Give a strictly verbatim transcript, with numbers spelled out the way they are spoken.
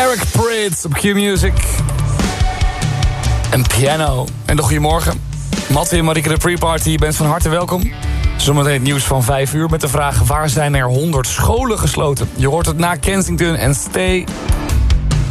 Eric Prydz op Q-Music. En piano. En de goedemorgen. Mattie en Marieke de Pre-Party, je bent van harte welkom. Zometeen het nieuws van vijf uur met de vraag... waar zijn er honderd scholen gesloten? Je hoort het na Kensington en Stay